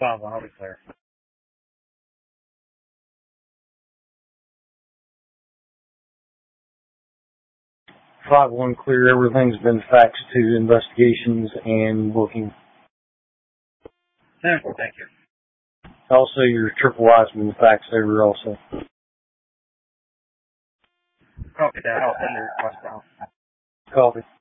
5-1, I'll be clear. 5-1 clear. Everything's been faxed to investigations and booking. Yeah, thank you. Also, your triple I's been faxed over also. Copy that. I'll send it across now. Copy.